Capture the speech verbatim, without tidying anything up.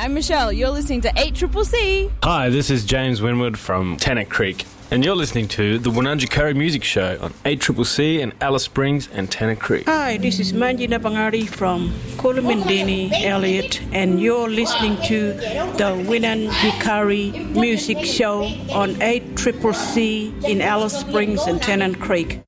I'm Michelle. You're listening to eight C C C. Hi, this is James Winwood from Tennant Creek, and you're listening to the Wununju Curry Music Show on eight C C C in Alice Springs and Tennant Creek. Hi, this is Manjina Bangari from Kolomindini, Elliot, and you're listening to the Wununju Curry Music Show on eight C C C in Alice Springs and Tennant Creek.